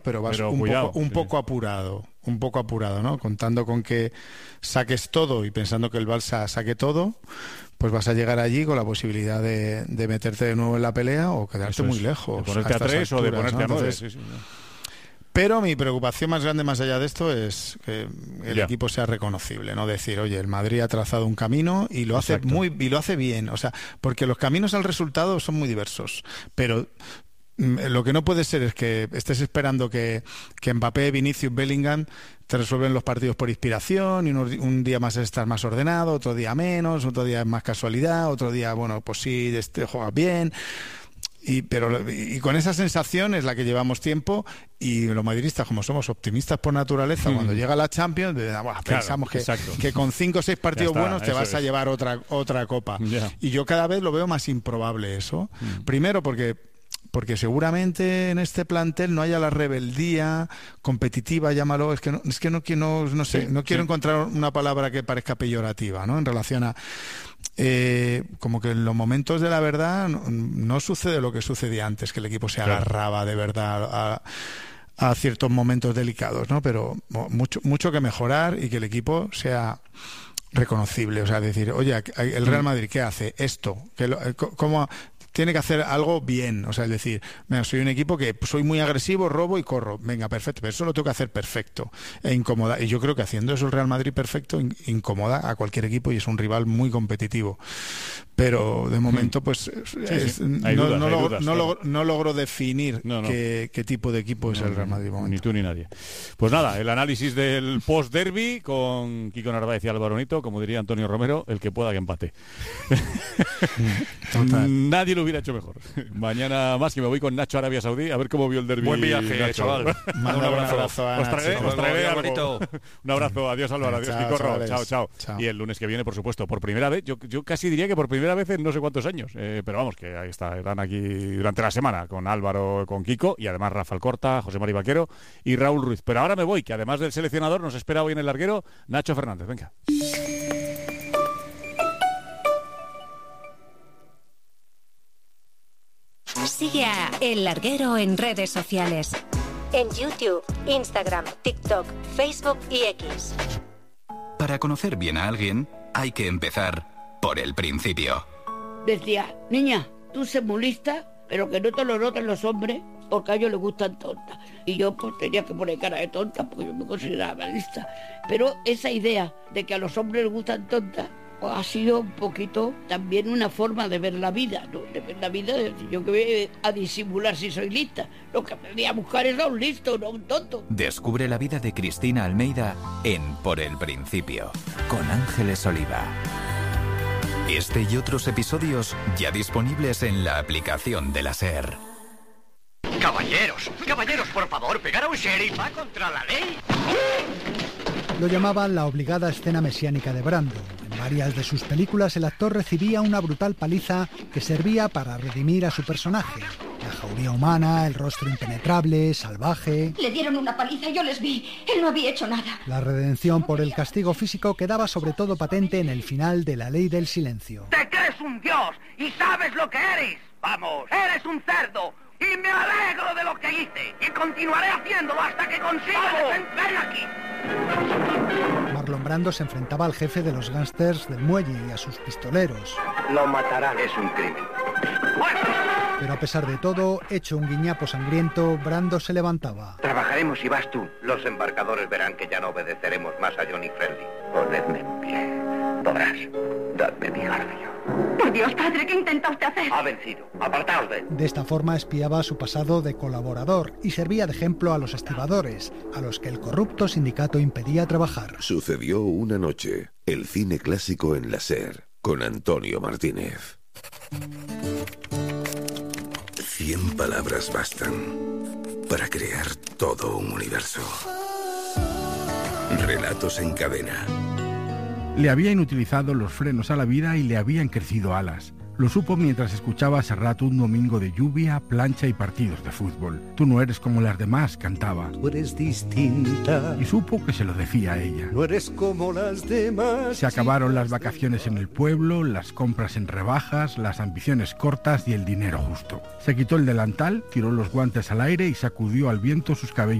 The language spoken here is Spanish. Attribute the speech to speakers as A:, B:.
A: pero vas un poco apurado, ¿no? Contando con que saques todo y pensando que el Barça saque todo, pues vas a llegar allí con la posibilidad de meterte de nuevo en la pelea o quedarte muy lejos.
B: De ponerte a 3 o de ponerte a 9. Sí.
A: Pero mi preocupación más grande más allá de esto es que el equipo sea reconocible, no decir, oye, el Madrid ha trazado un camino y lo hace bien, o sea, porque los caminos al resultado son muy diversos, pero lo que no puede ser es que estés esperando que Mbappé, Vinicius, Bellingham te resuelven los partidos por inspiración y un día más estás más ordenado, otro día menos, otro día es más casualidad, otro día, bueno, pues sí, juegas bien. Y con esa sensación es la que llevamos tiempo, y los madridistas, como somos optimistas por naturaleza, cuando llega la Champions pensamos que con 5 o 6 partidos buenos te vas a llevar otra copa. Y yo cada vez lo veo más improbable eso. Primero porque seguramente en este plantel no haya la rebeldía competitiva, llámalo, no quiero encontrar una palabra que parezca peyorativa, ¿no? En relación a como que en los momentos de la verdad no sucede lo que sucedía antes, que el equipo se agarraba de verdad a ciertos momentos delicados, ¿no? Pero mucho que mejorar y que el equipo sea reconocible, o sea, decir, oye, el Real Madrid, ¿qué hace? Esto, ¿cómo tiene que hacer algo bien? O sea, es decir, soy un equipo que soy muy agresivo, robo y corro. Venga, perfecto, pero eso lo tengo que hacer perfecto e incomoda. Y yo creo que haciendo eso el Real Madrid perfecto incomoda a cualquier equipo y es un rival muy competitivo. Pero de momento, pues no logro definir qué tipo de equipo es el Real Madrid.
B: Ni tú ni nadie. Pues nada, el análisis del post-derby con Kiko Narváez y Álvaro Nito, como diría Antonio Romero, el que pueda que empate. Nadie lo hubiera hecho mejor. Mañana más, que me voy con Nacho a Arabia Saudí a ver cómo vio el derbi.
C: Buen viaje, chaval.
B: Un abrazo a Nacho. Un abrazo, adiós Álvaro, adiós Kiko. Chao. Y el lunes que viene, por supuesto, por primera vez, yo casi diría que por primera vez en no sé cuántos años, pero vamos, que ahí estarán aquí durante la semana con Álvaro, con Kiko, y además Rafa Alcorta, José Mari Vaquero y Raúl Ruiz. Pero ahora me voy, que además del seleccionador nos espera hoy en el larguero Nacho Fernández. Venga.
D: Sigue a El Larguero en redes sociales. En YouTube, Instagram, TikTok, Facebook y X.
E: Para conocer bien a alguien, hay que empezar por el principio.
F: Decía, niña, tú sé muy lista, pero que no te lo noten los hombres, porque a ellos les gustan tontas. Y yo pues tenía que poner cara de tonta, porque yo me consideraba lista. Pero esa idea de que a los hombres les gustan tontas, ha sido un poquito también una forma de ver la vida, ¿no? De ver la vida, yo que voy a disimular si soy lista. Lo que me voy a buscar es a un listo, no a un tonto.
E: Descubre la vida de Cristina Almeida en Por el Principio, con Ángeles Oliva. Este y otros episodios ya disponibles en la aplicación de la SER.
G: Caballeros, por favor, pegar a un sheriff va contra la ley.
H: Lo llamaban la obligada escena mesiánica de Brando. En varias de sus películas el actor recibía una brutal paliza que servía para redimir a su personaje. La jauría humana, el rostro impenetrable, salvaje.
I: Le dieron una paliza, yo les vi. Él no había hecho nada.
H: La redención por el castigo físico quedaba sobre todo patente en el final de La Ley del Silencio.
G: Te crees un dios y sabes lo que eres. Vamos, eres un cerdo. Y me alegro de lo que hice. Y continuaré haciéndolo hasta que consiga defenderme aquí.
H: Marlon Brando se enfrentaba al jefe de los gángsters del muelle y a sus pistoleros.
G: Lo matarán, es un crimen.
H: Pero a pesar de todo, hecho un guiñapo sangriento, Brando se levantaba.
G: Trabajaremos y vas tú. Los embarcadores verán que ya no obedeceremos más a Johnny Freddy. Ponedme en pie. Podrás. Dadme mi garfio.
I: Por Dios, padre, ¿qué intenta usted hacer?
G: Ha vencido. Apartaos de él.
H: De esta forma espiaba su pasado de colaborador y servía de ejemplo a los estibadores, a los que el corrupto sindicato impedía trabajar.
J: Sucedió una noche. El cine clásico en la SER, con Antonio Martínez. 100 palabras bastan para crear todo un universo. Relatos en cadena.
K: Le habían utilizado los frenos a la vida y le habían crecido alas.
C: Lo supo mientras escuchaba a Serrat un domingo de lluvia, plancha y partidos de fútbol. Tú no eres como las demás, cantaba.
K: Tú eres distinta.
C: Y supo que se lo decía a ella.
K: No eres como las demás.
C: Se acabaron las vacaciones en el pueblo, las compras en rebajas, las ambiciones cortas y el dinero justo. Se quitó el delantal, tiró los guantes al aire y sacudió al viento sus cabellos